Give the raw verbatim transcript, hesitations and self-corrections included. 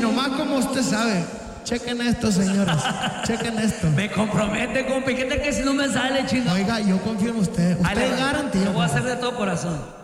nomás como usted sabe. Chequen esto, señores. Chequen esto. Me compromete, compa. ¿Qué tal que si no me sale, chino? Oiga, yo confío en usted. Usted es garantía. Lo voy a hacer de todo corazón.